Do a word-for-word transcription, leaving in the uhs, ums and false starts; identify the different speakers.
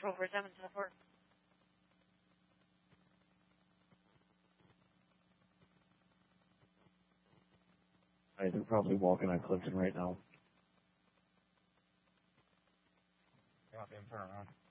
Speaker 1: four four seven, so four.
Speaker 2: Alright, they're probably walking on Clifton right now.
Speaker 3: Copy, I'm turning around.